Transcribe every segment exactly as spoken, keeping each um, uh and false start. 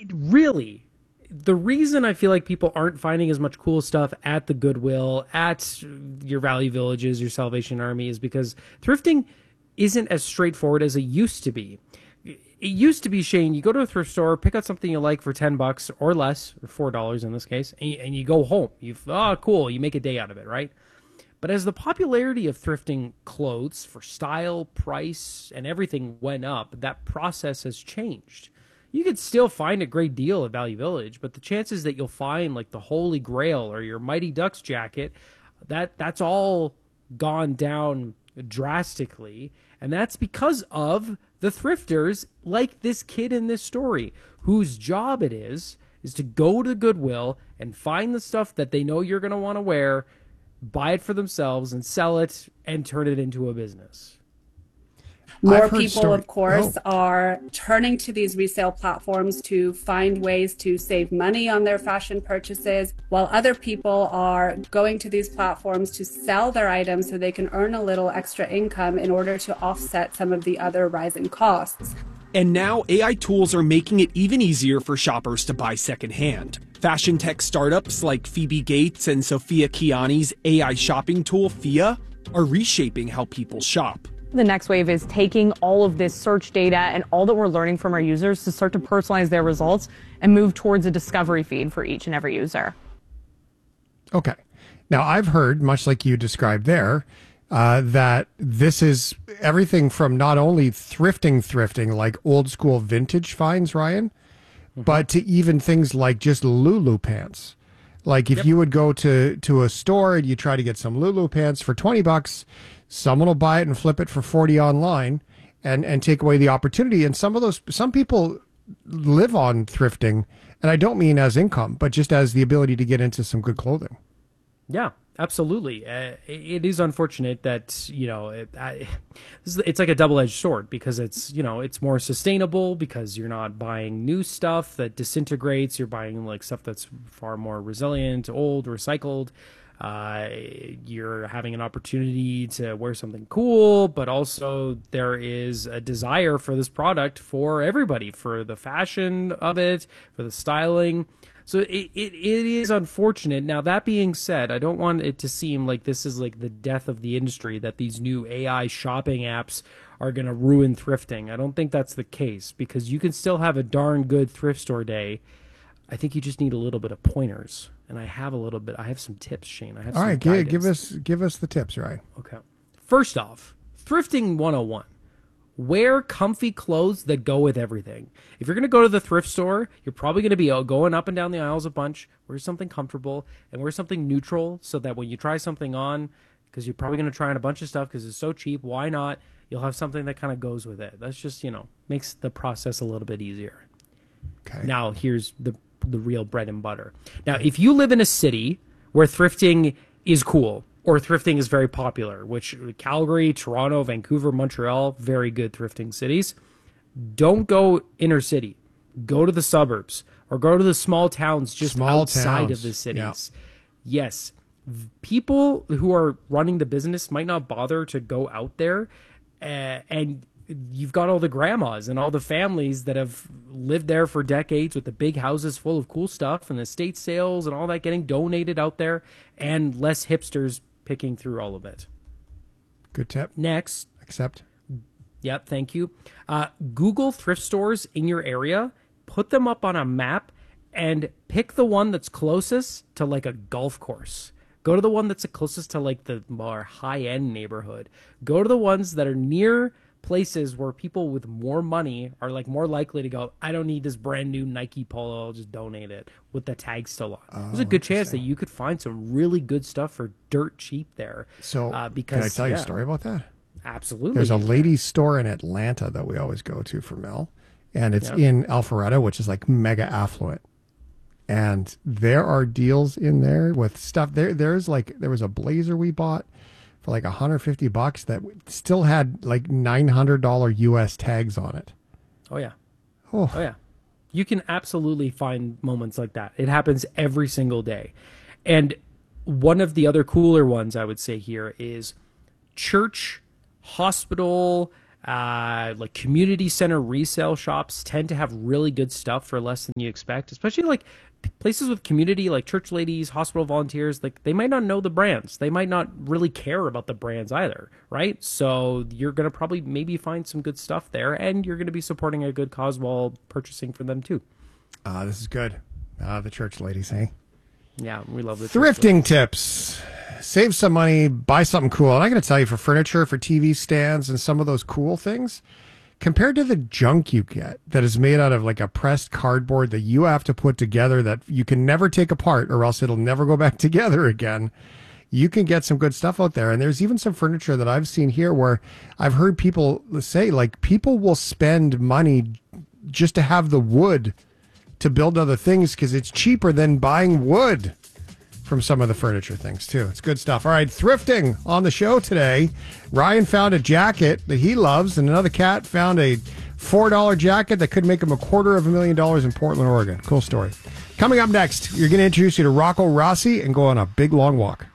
really, the reason I feel like people aren't finding as much cool stuff at the Goodwill, at your Value Villages, your Salvation Army, is because thrifting isn't as straightforward as it used to be. It used to be, Shane, you go to a thrift store, pick out something you like for ten bucks or less, or four dollars in this case, and you, and you go home. You, oh, cool, you make a day out of it, right? But as the popularity of thrifting clothes for style, price, and everything went up, that process has changed. You could still find a great deal at Value Village, but the chances that you'll find like the Holy Grail or your Mighty Ducks jacket, that that's all gone down drastically. And that's because of the thrifters like this kid in this story, whose job it is, is to go to Goodwill and find the stuff that they know you're going to want to wear, buy it for themselves and sell it and turn it into a business. More people, story- of course, oh. are turning to these resale platforms to find ways to save money on their fashion purchases, while other people are going to these platforms to sell their items so they can earn a little extra income in order to offset some of the other rising costs. And now A I tools are making it even easier for shoppers to buy secondhand. Fashion tech startups like Phoebe Gates and Sophia Kiani's A I shopping tool, Fia, are reshaping how people shop. The next wave is taking all of this search data and all that we're learning from our users to start to personalize their results and move towards a discovery feed for each and every user. Okay. Now, I've heard, much like you described there, uh, that this is everything from not only thrifting, thrifting, like old school vintage finds, Ryan, mm-hmm. but to even things like just Lulu pants. Like if yep. you would go to, to a store and you try to get some Lulu pants for twenty bucks, someone will buy it and flip it for forty online and, and take away the opportunity. And some of those, some people live on thrifting, and I don't mean as income, but just as the ability to get into some good clothing. Yeah, absolutely. Uh, it is unfortunate that, you know, it, I, it's like a double-edged sword because it's, you know, it's more sustainable because you're not buying new stuff that disintegrates. You're buying like stuff that's far more resilient, old, recycled. Uh, you're having an opportunity to wear something cool, but also there is a desire for this product for everybody, for the fashion of it, for the styling. So it, it, it is unfortunate. Now, that being said, I don't want it to seem like this is like the death of the industry, that these new A I shopping apps are going to ruin thrifting. I don't think that's the case because you can still have a darn good thrift store day. I think you just need a little bit of pointers. And I have a little bit. I have some tips, Shane. I have All some right, give, give us give us the tips, right? Okay. First off, thrifting one oh one. Wear comfy clothes that go with everything. If you're going to go to the thrift store, you're probably going to be going up and down the aisles a bunch. Wear something comfortable and wear something neutral so that when you try something on, because you're probably going to try on a bunch of stuff because it's so cheap, why not? You'll have something that kind of goes with it. That's just, you know, makes the process a little bit easier. Okay. Now, here's the the real bread and butter. Now, if you live in a city where thrifting is cool or thrifting is very popular, which Calgary, Toronto, Vancouver, Montreal, very good thrifting cities, don't go inner city. Go to the suburbs or go to the small towns just small outside towns. of the cities. Yeah. Yes. People who are running the business might not bother to go out there uh, and you've got all the grandmas and all the families that have lived there for decades with the big houses full of cool stuff and the estate sales and all that getting donated out there and less hipsters picking through all of it. Good tip. Next. Accept. Yep, thank you. Uh, Google thrift stores in your area, put them up on a map, and pick the one that's closest to like a golf course. Go to the one that's the closest to like the more high-end neighborhood. Go to the ones that are near places where people with more money are like more likely to go, I don't need this brand new Nike Polo, I'll just donate it with the tag still on. Oh, there's a good chance that you could find some really good stuff for dirt cheap there. So uh, because, can I tell you yeah, a story about that? Absolutely. There's a ladies store in Atlanta that we always go to for Mel, and it's yep. in Alpharetta, which is like mega affluent. And there are deals in there with stuff. There, there's like, there was a blazer we bought for like one hundred fifty bucks that still had like nine hundred dollars U S tags on it. Oh, yeah. Oh. oh, yeah. You can absolutely find moments like that. It happens every single day. And one of the other cooler ones I would say here is church, hospital, Uh, like community center resale shops tend to have really good stuff for less than you expect, especially like places with community, like church ladies, hospital volunteers. Like they might not know the brands. They might not really care about the brands either, right? So you're going to probably maybe find some good stuff there, and you're going to be supporting a good cause while purchasing from them too. Uh, this is good. Uh, the church ladies, hey? Yeah, we love the thrifting tips. Save some money, buy something cool. And I got to tell you, for furniture, for T V stands, and some of those cool things, compared to the junk you get that is made out of like a pressed cardboard that you have to put together that you can never take apart or else it'll never go back together again, you can get some good stuff out there. And there's even some furniture that I've seen here where I've heard people say, like, people will spend money just to have the wood to build other things because it's cheaper than buying wood from some of the furniture things too. It's good stuff. All right, thrifting on the show today. Ryan found a jacket that he loves, and another cat found a four dollar jacket that could make him a quarter of a million dollars in Portland, Oregon. Cool story. Coming up next, you're going to introduce you to Rocco Rossi and go on a big long walk.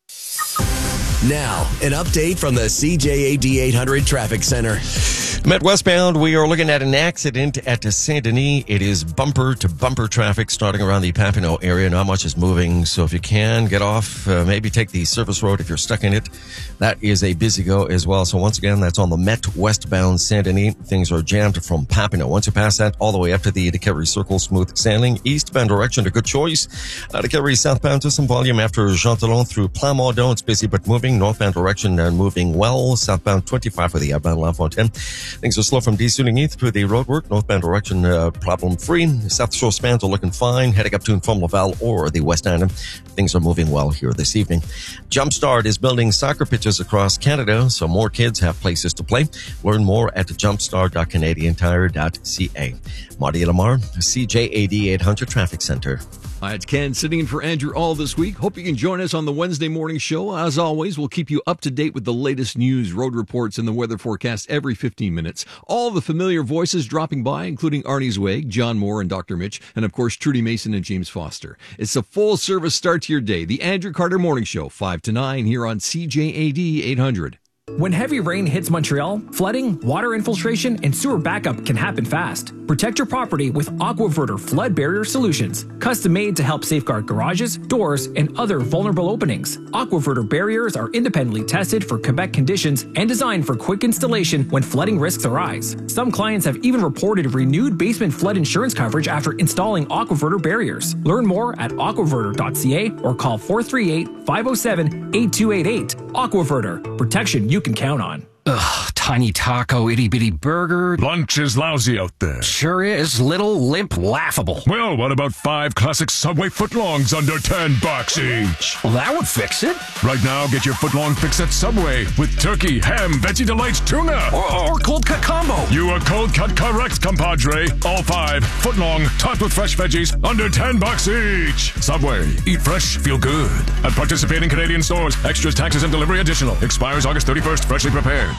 Now, an update from the C J A D eight hundred Traffic Center. Met westbound, we are looking at an accident at Saint Denis. It is bumper to bumper traffic starting around the Papineau area. Not much is moving, so if you can get off, uh, maybe take the service road if you're stuck in it. That is a busy go as well. So once again, that's on the Met westbound Saint Denis. Things are jammed from Papineau. Once you pass that, all the way up to the Decarie Circle, smooth sailing. Eastbound direction, a good choice. Uh, Decarie southbound to some volume after Jean Talon through Plamondon. It's busy but moving. Northbound direction uh, moving well. Southbound twenty-five for the outbound La Fontaine. Things are slow from Desuning through the roadwork. Northbound direction, uh, problem-free. South Shore spans are looking fine. Heading up to and from Laval or the West End. Things are moving well here this evening. Jumpstart is building soccer pitches across Canada, so more kids have places to play. Learn more at jumpstart dot canadian tire dot c a. Marty Lamar, C J A D eight hundred Traffic Center. Hi, it's Ken sitting in for Andrew all this week. Hope you can join us on the Wednesday morning show. As always, we'll keep you up to date with the latest news, road reports, and the weather forecast every fifteen minutes. All the familiar voices dropping by, including Arnie Zweig, John Moore, and Doctor Mitch, and of course, Trudy Mason and James Foster. It's a full-service start to your day. The Andrew Carter Morning Show, five to nine, here on C J A D eight hundred. When heavy rain hits Montreal, flooding, water infiltration, and sewer backup can happen fast. Protect your property with AquaVerter flood barrier solutions, custom made to help safeguard garages, doors, and other vulnerable openings. AquaVerter barriers are independently tested for Quebec conditions and designed for quick installation when flooding risks arise. Some clients have even reported renewed basement flood insurance coverage after installing AquaVerter barriers. Learn more at aquaverter dot c a or call four three eight, five oh seven, eight two eight eight. AquaVerter, protection you can count on. Ugh, tiny taco, itty-bitty burger. Lunch is lousy out there. Sure is. Little, limp, laughable. Well, what about five classic Subway footlongs under ten bucks each? Well, that would fix it. Right now, get your footlong fix at Subway with turkey, ham, veggie delights, tuna. Or, or cold cut combo. You are cold cut correct, compadre. All five, footlong, topped with fresh veggies, under ten bucks each. Subway, eat fresh, feel good. At participating Canadian stores, extras, taxes, and delivery additional. Expires August thirty-first, freshly prepared.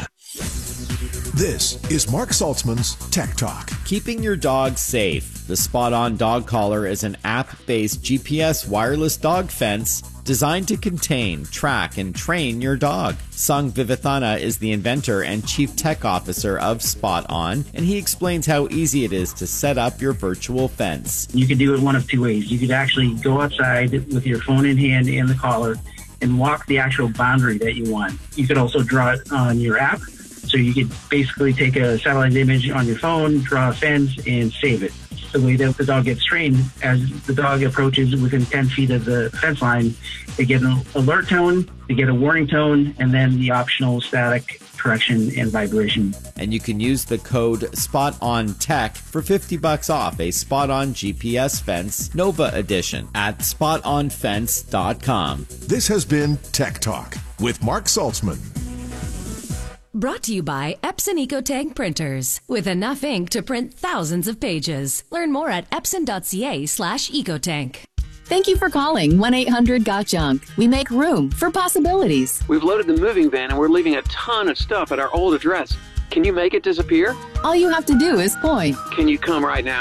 This is Mark Saltzman's Tech Talk. Keeping your dog safe. The Spot On Dog Collar is an app-based G P S wireless dog fence designed to contain, track, and train your dog. Sung Vivithana is the inventor and chief tech officer of Spot On, and he explains how easy it is to set up your virtual fence. You could do it one of two ways. You could actually go outside with your phone in hand and the collar and walk the actual boundary that you want. You could also draw it on your app. So you could basically take a satellite image on your phone, draw a fence, and save it. The way that the dog gets trained, as the dog approaches within ten feet of the fence line, they get an alert tone, they get a warning tone, and then the optional static correction and vibration. And you can use the code SPOTONTECH for fifty bucks off a Spot On G P S fence Nova edition at spot on fence dot com. This has been Tech Talk with Mark Saltzman. Brought to you by Epson EcoTank printers. With enough ink to print thousands of pages. Learn more at epson dot c a slash ecotank. Thank you for calling one eight hundred got junk. We make room for possibilities. We've loaded the moving van and we're leaving a ton of stuff at our old address. Can you make it disappear? All you have to do is point. Can you come right now?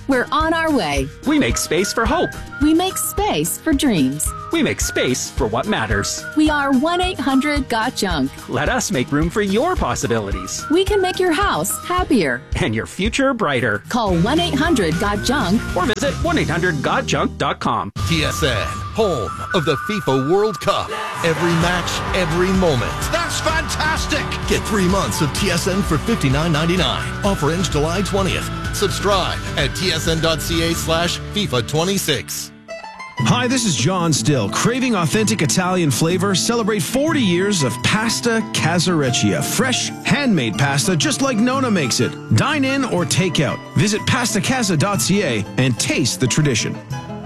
We're on our way. We make space for hope. We make space for dreams. We make space for what matters. We are one eight hundred got junk. Let us make room for your possibilities. We can make your house happier. And your future brighter. Call one eight hundred got junk or visit one eight hundred got junk dot com. T S N, home of the FIFA World Cup. Every match, every moment. That's fantastic! Get three months of T S N for fifty-nine ninety-nine. Offer ends July twentieth. Subscribe at tsn.ca slash FIFA 26. Hi, this is John Still. Craving authentic Italian flavor? Celebrate forty years of Pasta Casareccia. Fresh, handmade pasta just like Nona makes it. Dine in or take out. Visit pasta casa dot c a and taste the tradition.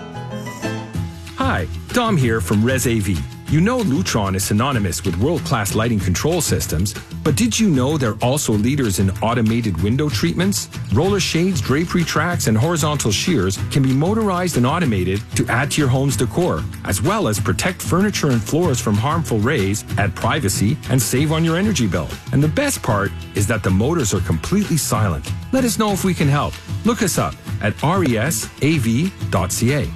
Hi, Dom here from Res A V. You know Lutron is synonymous with world-class lighting control systems, but did you know they're also leaders in automated window treatments? Roller shades, drapery tracks, and horizontal shears can be motorized and automated to add to your home's decor, as well as protect furniture and floors from harmful rays, add privacy, and save on your energy bill. And the best part is that the motors are completely silent. Let us know if we can help. Look us up at res a v dot c a.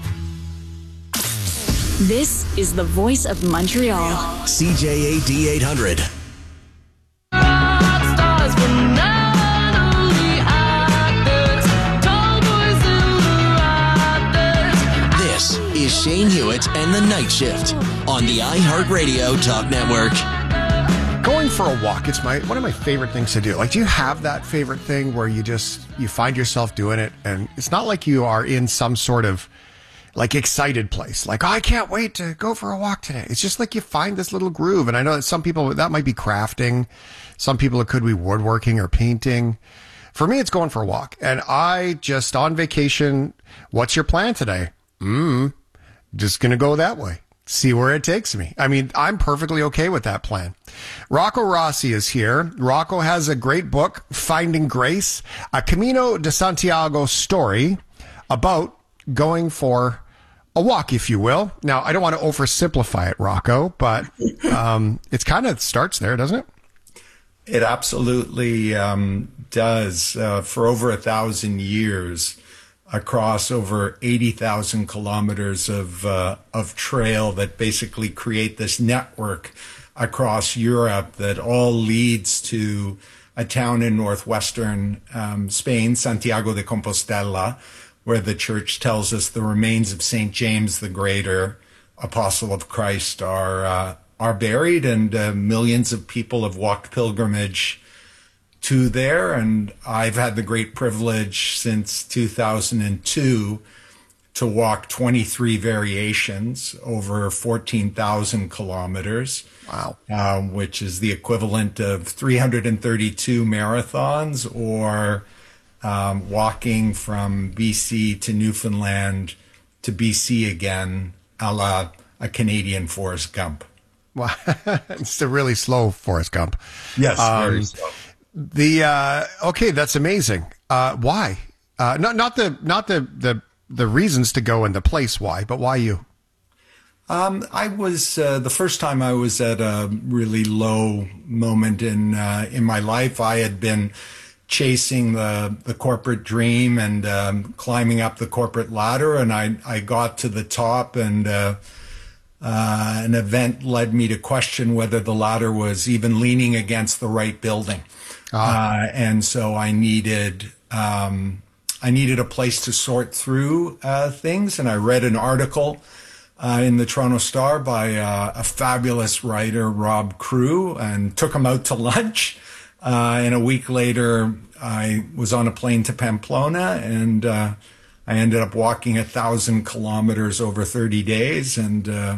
This is the voice of Montreal. C J A D eight hundred. This is Shane Hewitt and the Night Shift on the iHeartRadio Talk Network. Going for a walk, it's my one of my favorite things to do. Like, do you have that favorite thing where you just, you find yourself doing it and it's not like you are in some sort of like excited place. Like, oh, I can't wait to go for a walk today. It's just like you find this little groove. And I know that some people, that might be crafting. Some people, it could be woodworking or painting. For me, it's going for a walk. And I just, on vacation, what's your plan today? Mm, just going to go that way. See where it takes me. I mean, I'm perfectly okay with that plan. Rocco Rossi is here. Rocco has a great book, Finding Grace, a Camino de Santiago story about going for a walk, if you will. Now, I don't want to oversimplify it, Rocco, but um, it's kind of starts there, doesn't it? It absolutely um, does. Uh, for over a thousand years, across over eighty thousand kilometers of uh, of trail that basically create this network across Europe that all leads to a town in northwestern um, Spain, Santiago de Compostela, where the church tells us the remains of Saint James the Greater, apostle of Christ, are uh, are buried, and uh, millions of people have walked pilgrimage to there. And I've had the great privilege since two thousand two to walk twenty-three variations over fourteen thousand kilometers. Wow. Uh, which is the equivalent of three hundred thirty-two marathons, or Um, walking from B C to Newfoundland to B C again, a la a Canadian Forrest Gump. Wow. It's a really slow Forrest Gump. Yes, um, very slow. The uh, okay, that's amazing. Uh, why? Uh, not not the not the, the the reasons to go and the place why, but why you? Um, I was uh, the first time I was at a really low moment in uh, in my life. I had been chasing the, the corporate dream and um, climbing up the corporate ladder. And I, I got to the top, and uh, uh, an event led me to question whether the ladder was even leaning against the right building. Ah. Uh, and so I needed, um, I needed a place to sort through uh, things. And I read an article uh, in the Toronto Star by uh, a fabulous writer, Rob Crew, and took him out to lunch. Uh, and a week later, I was on a plane to Pamplona, and uh, I ended up walking a thousand kilometers over thirty days, and uh,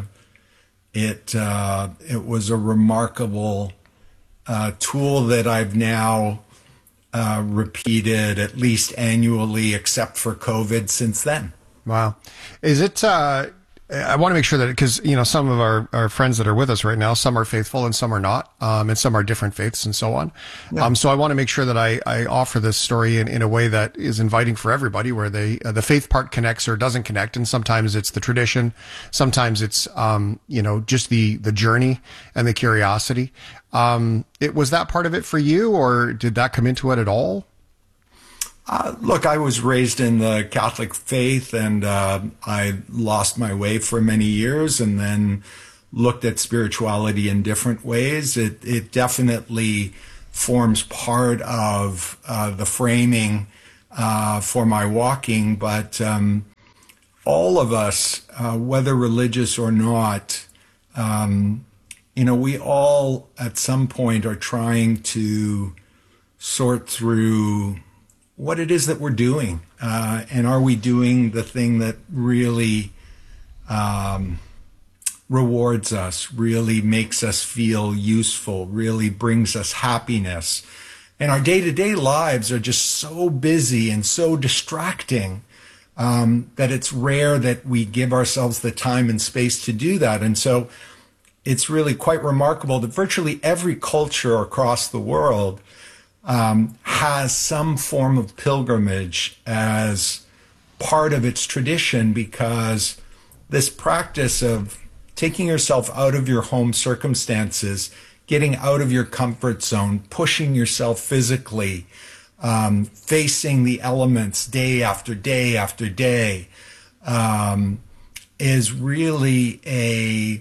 it uh, it was a remarkable uh, tool that I've now uh, repeated at least annually, except for COVID, since then. Wow, is it? Uh... I want to make sure that, because, you know, some of our, our friends that are with us right now, some are faithful and some are not, um, and some are different faiths and so on. Yeah. Um, so I want to make sure that I, I offer this story in, in a way that is inviting for everybody, where they, uh, the faith part connects or doesn't connect. And sometimes it's the tradition. Sometimes it's, um, you know, just the, the journey and the curiosity. Um, it was that part of it for you, or did that come into it at all? Uh, look, I was raised in the Catholic faith, and uh, I lost my way for many years, and then looked at spirituality in different ways. It it definitely forms part of uh, the framing uh, for my walking, but um, all of us, uh, whether religious or not, um, you know, we all at some point are trying to sort through what it is that we're doing, uh, and are we doing the thing that really um, rewards us, really makes us feel useful, really brings us happiness. And our day-to-day lives are just so busy and so distracting um, that it's rare that we give ourselves the time and space to do that. And so it's really quite remarkable that virtually every culture across the world um, has some form of pilgrimage as part of its tradition, because this practice of taking yourself out of your home circumstances, getting out of your comfort zone, pushing yourself physically, um, facing the elements day after day after day, um, is really a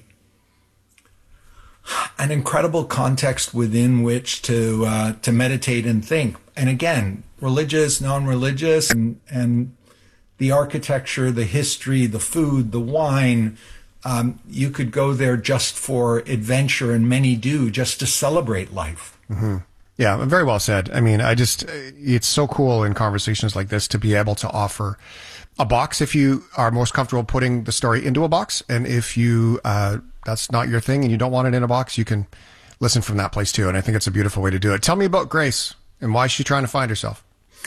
an incredible context within which to uh, to meditate and think. And again, religious, non-religious, and, and the architecture, the history, the food, the wine. Um, you could go there just for adventure, and many do, just to celebrate life. Mm-hmm. Yeah, very well said. I mean, I just, it's so cool in conversations like this to be able to offer a box if you are most comfortable putting the story into a box. And if you, uh, that's not your thing and you don't want it in a box, you can listen from that place too. And I think it's a beautiful way to do it. Tell me about Grace and why is she trying to find herself?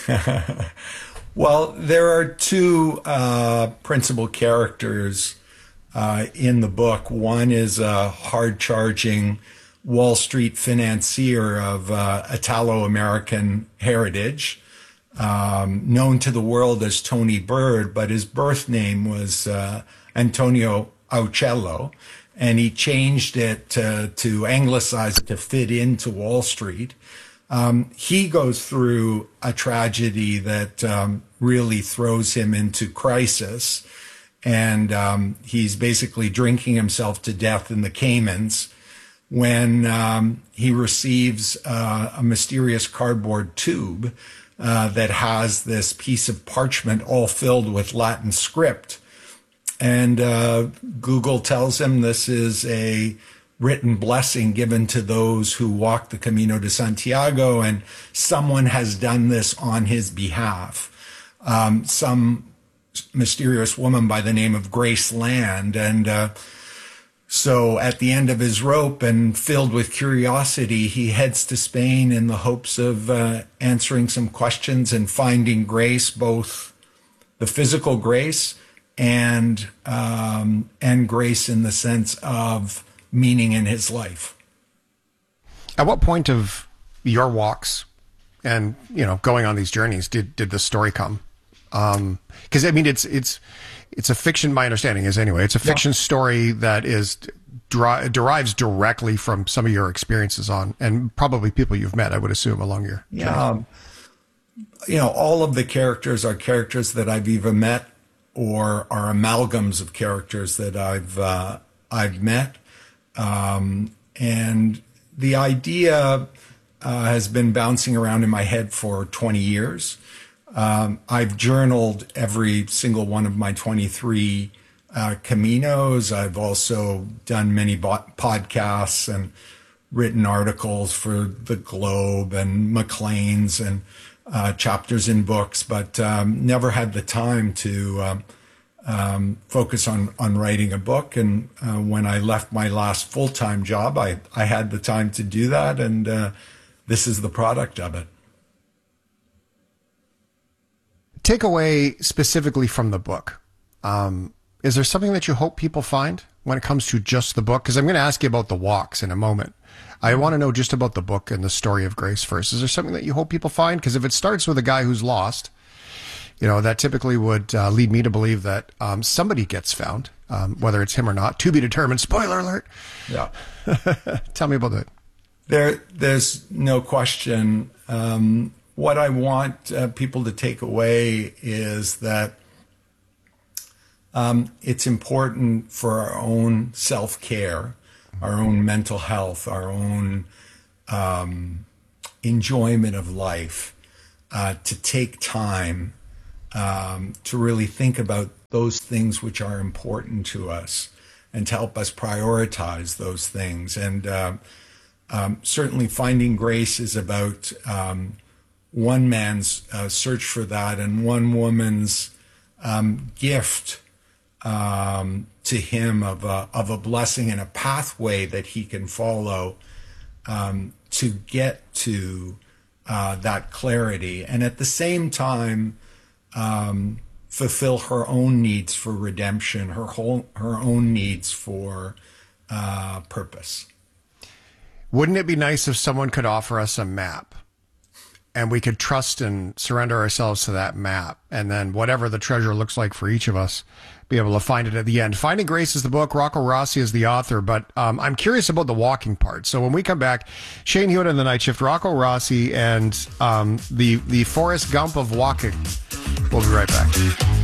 Well, there are two uh, principal characters Uh, in the book. One is a hard-charging Wall Street financier of uh, Italo-American heritage, um, known to the world as Tony Bird, but his birth name was uh, Antonio Aucello, and he changed it to, to anglicize it to fit into Wall Street. Um, he goes through a tragedy that um, really throws him into crisis. And um, he's basically drinking himself to death in the Caymans when um, he receives uh, a mysterious cardboard tube uh, that has this piece of parchment all filled with Latin script. And uh, Google tells him this is a written blessing given to those who walk the Camino de Santiago, and someone has done this on his behalf. Um, some mysterious woman by the name of Grace Land. And uh, so at the end of his rope and filled with curiosity, he heads to Spain in the hopes of uh, answering some questions and finding Grace, both the physical Grace and um, and Grace in the sense of meaning in his life. At what point of your walks and, you know, going on these journeys did, did the story come? Um, cause I mean, it's, it's, it's a fiction. My understanding is anyway, it's a fiction yeah. story that is deri- derives directly from some of your experiences on, and probably people you've met, I would assume, along your journey. Yeah. Um, you know, all of the characters are characters that I've either met or are amalgams of characters that I've, uh, I've met. Um, and the idea, uh, has been bouncing around in my head for twenty years. Um, I've journaled every single one of my twenty-three uh, Caminos. I've also done many bo- podcasts and written articles for the Globe and Maclean's and uh, chapters in books, but um, never had the time to um, um, focus on, on writing a book. And uh, when I left my last full-time job, I, I had the time to do that, and uh, this is the product of it. Take away specifically from the book. Um, is there something that you hope people find when it comes to just the book? Because I'm going to ask you about the walks in a moment. I want to know just about the book and the story of Grace first. Is there something that you hope people find? Because if it starts with a guy who's lost, you know, that typically would uh, lead me to believe that um, somebody gets found, um, whether it's him or not, to be determined. Spoiler alert. Yeah. Tell me about that. There, there's no question. Um, what I want uh, people to take away is that um, it's important for our own self-care, our own mental health, our own um, enjoyment of life, uh, to take time um, to really think about those things which are important to us and to help us prioritize those things. And uh, um, certainly Finding Grace is about um, one man's uh, search for that and one woman's um, gift um, to him of a, of a blessing and a pathway that he can follow um, to get to uh, that clarity. And at the same time, um, fulfill her own needs for redemption, her whole, her own needs for uh, purpose. Wouldn't it be nice if someone could offer us a map and we could trust and surrender ourselves to that map, and then whatever the treasure looks like for each of us, be able to find it at the end? Finding Grace is the book. Rocco Rossi is the author, but um, I'm curious about the walking part. So when we come back, Shane Hewitt in the Night Shift, Rocco Rossi, and um, the, the Forrest Gump of walking. We'll be right back.